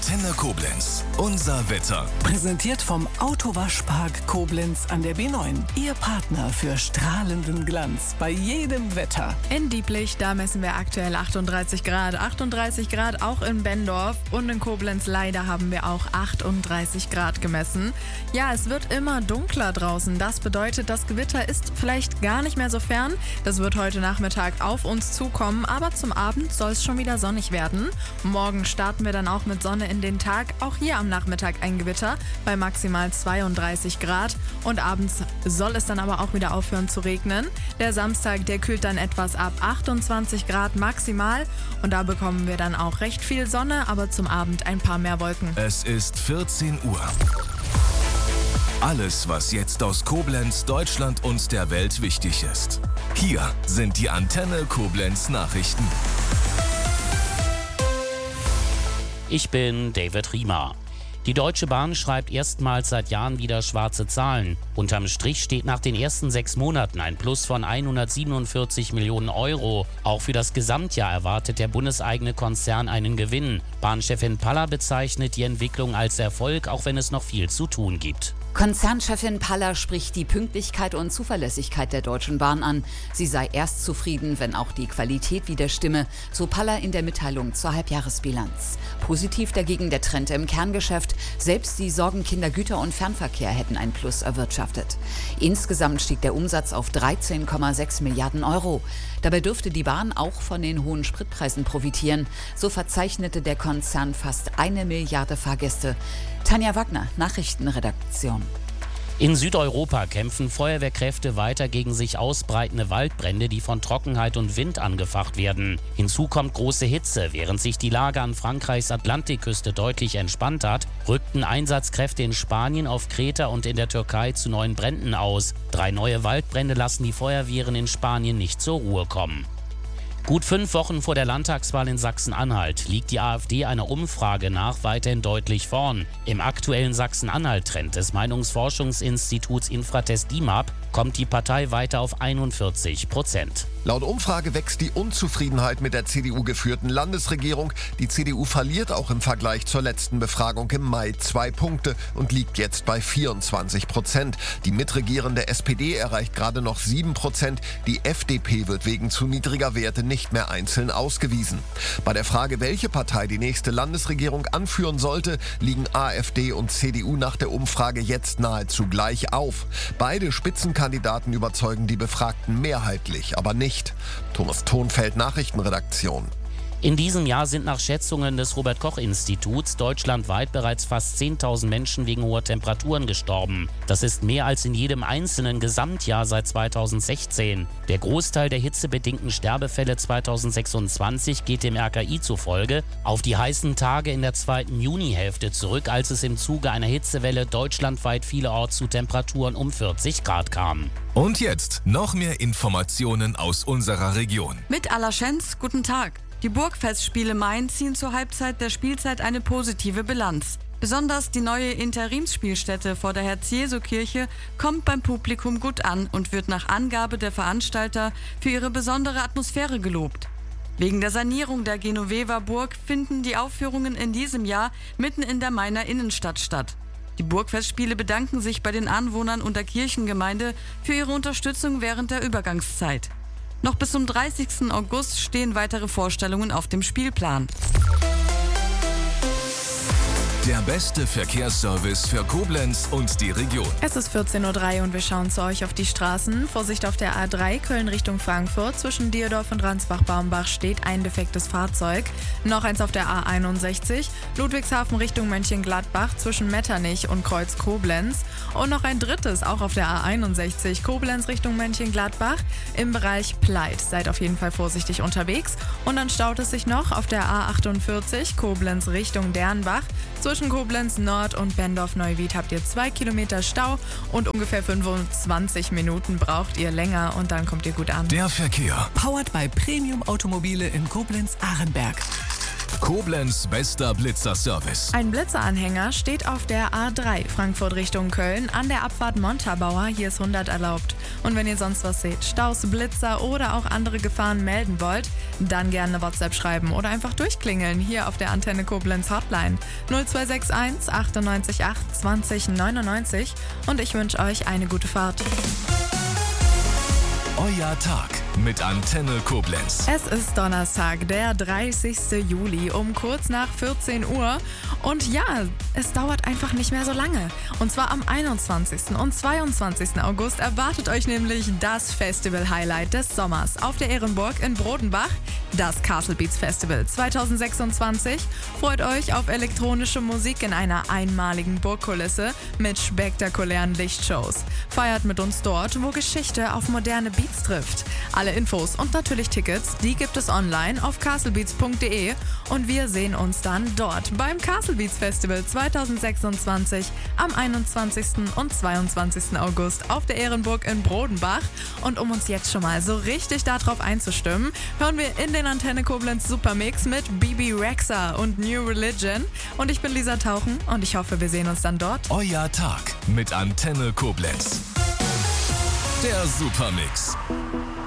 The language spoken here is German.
Antenne Koblenz. Unser Wetter. Präsentiert vom Autowaschpark Koblenz an der B9. Ihr Partner für strahlenden Glanz bei jedem Wetter. In Dieblich, da messen wir aktuell 38 Grad. 38 Grad auch in Benndorf. Und in Koblenz leider haben wir auch 38 Grad gemessen. Ja, es wird immer dunkler draußen. Das bedeutet, das Gewitter ist vielleicht gar nicht mehr so fern. Das wird heute Nachmittag auf uns zukommen. Aber zum Abend soll es schon wieder sonnig werden. Morgen starten wir dann auch mit Sonne in den Tag. Auch hier am Nachmittag ein Gewitter bei maximal 32 Grad. Und abends soll es dann aber auch wieder aufhören zu regnen. Der Samstag, der kühlt dann etwas ab, 28 Grad maximal. Und da bekommen wir dann auch recht viel Sonne, aber zum Abend ein paar mehr Wolken. Es ist 14 Uhr. Alles, was jetzt aus Koblenz, Deutschland und der Welt wichtig ist. Hier sind die Antenne Koblenz Nachrichten. Ich bin David Riemer. Die Deutsche Bahn schreibt erstmals seit Jahren wieder schwarze Zahlen. Unterm Strich steht nach den ersten 6 Monaten ein Plus von 147 Millionen Euro. Auch für das Gesamtjahr erwartet der bundeseigene Konzern einen Gewinn. Bahnchefin Paller bezeichnet die Entwicklung als Erfolg, auch wenn es noch viel zu tun gibt. Konzernchefin Paller spricht die Pünktlichkeit und Zuverlässigkeit der Deutschen Bahn an. Sie sei erst zufrieden, wenn auch die Qualität wieder stimme, so Paller in der Mitteilung zur Halbjahresbilanz. Positiv dagegen der Trend im Kerngeschäft. Selbst die Sorgenkinder Güter- und Fernverkehr hätten ein Plus erwirtschaftet. Insgesamt stieg der Umsatz auf 13,6 Milliarden Euro. Dabei dürfte die Bahn auch von den hohen Spritpreisen profitieren. So verzeichnete der Konzern fast 1 Milliarde Fahrgäste. Tanja Wagner, Nachrichtenredaktion. In Südeuropa kämpfen Feuerwehrkräfte weiter gegen sich ausbreitende Waldbrände, die von Trockenheit und Wind angefacht werden. Hinzu kommt große Hitze. Während sich die Lage an Frankreichs Atlantikküste deutlich entspannt hat, rückten Einsatzkräfte in Spanien, auf Kreta und in der Türkei zu neuen Bränden aus. 3 neue Waldbrände lassen die Feuerwehren in Spanien nicht zur Ruhe kommen. Gut 5 Wochen vor der Landtagswahl in Sachsen-Anhalt liegt die AfD einer Umfrage nach weiterhin deutlich vorn. Im aktuellen Sachsen-Anhalt-Trend des Meinungsforschungsinstituts Infratest DIMAP kommt die Partei weiter auf 41%. Laut Umfrage wächst die Unzufriedenheit mit der CDU-geführten Landesregierung. Die CDU verliert auch im Vergleich zur letzten Befragung im Mai 2 Punkte und liegt jetzt bei 24%. Die mitregierende SPD erreicht gerade noch 7%. Die FDP wird wegen zu niedriger Werte nicht mehr einzeln ausgewiesen. Bei der Frage, welche Partei die nächste Landesregierung anführen sollte, liegen AfD und CDU nach der Umfrage jetzt nahezu gleich auf. Beide Spitzenkandidaten überzeugen die Befragten mehrheitlich, aber nicht. Thomas Thonfeld, Nachrichtenredaktion. In diesem Jahr sind nach Schätzungen des Robert-Koch-Instituts deutschlandweit bereits fast 10.000 Menschen wegen hoher Temperaturen gestorben. Das ist mehr als in jedem einzelnen Gesamtjahr seit 2016. Der Großteil der hitzebedingten Sterbefälle 2026 geht dem RKI zufolge auf die heißen Tage in der 2. Junihälfte zurück, als es im Zuge einer Hitzewelle deutschlandweit vielerorts zu Temperaturen um 40 Grad kam. Und jetzt noch mehr Informationen aus unserer Region. Mit Alaschenz, guten Tag. Die Burgfestspiele Main ziehen zur Halbzeit der Spielzeit eine positive Bilanz. Besonders die neue Interimsspielstätte vor der Herz-Jesu-Kirche kommt beim Publikum gut an und wird nach Angabe der Veranstalter für ihre besondere Atmosphäre gelobt. Wegen der Sanierung der Genoveva Burg finden die Aufführungen in diesem Jahr mitten in der Mainer Innenstadt statt. Die Burgfestspiele bedanken sich bei den Anwohnern und der Kirchengemeinde für ihre Unterstützung während der Übergangszeit. Noch bis zum 30. August stehen weitere Vorstellungen auf dem Spielplan. Der beste Verkehrsservice für Koblenz und die Region. Es ist 14:03 Uhr und wir schauen zu euch auf die Straßen. Vorsicht auf der A3 Köln Richtung Frankfurt. Zwischen Dierdorf und Ransbach-Baumbach steht ein defektes Fahrzeug. Noch eins auf der A61 Ludwigshafen Richtung Mönchengladbach zwischen Metternich und Kreuz Koblenz. Und noch ein drittes, auch auf der A61 Koblenz Richtung Mönchengladbach im Bereich Pleit. Seid auf jeden Fall vorsichtig unterwegs. Und dann staut es sich noch auf der A48 Koblenz Richtung Dernbach. Zwischen Koblenz Nord und Benndorf-Neuwied habt ihr 2 Kilometer Stau und ungefähr 25 Minuten braucht ihr länger und dann kommt ihr gut an. Der Verkehr. Powered by Premium Automobile in Koblenz-Ahrenberg. Koblenz bester Blitzerservice. Ein Blitzeranhänger steht auf der A3 Frankfurt Richtung Köln an der Abfahrt Montabaur. Hier ist 100 erlaubt. Und wenn ihr sonst was seht, Staus, Blitzer oder auch andere Gefahren melden wollt, dann gerne eine WhatsApp schreiben oder einfach durchklingeln hier auf der Antenne Koblenz Hotline 0261 98 8 20 99 und ich wünsche euch eine gute Fahrt. Euer Tag mit Antenne Koblenz. Es ist Donnerstag, der 30. Juli um kurz nach 14 Uhr. Und ja, es dauert einfach nicht mehr so lange. Und zwar am 21. und 22. August erwartet euch nämlich das Festival-Highlight des Sommers auf der Ehrenburg in Brodenbach, das Castle Beats Festival 2026. Freut euch auf elektronische Musik in einer einmaligen Burgkulisse mit spektakulären Lichtshows. Feiert mit uns dort, wo Geschichte auf moderne Beats trifft. Alle Infos und natürlich Tickets, die gibt es online auf castlebeats.de und wir sehen uns dann dort beim Castle Beats Festival 2026 am 21. und 22. August auf der Ehrenburg in Brodenbach. Und um uns jetzt schon mal so richtig darauf einzustimmen, hören wir in den Antenne Koblenz Supermix mit Bibi Rexha und New Religion. Und ich bin Lisa Tauchen und ich hoffe, wir sehen uns dann dort. Euer Tag mit Antenne Koblenz. Der Supermix.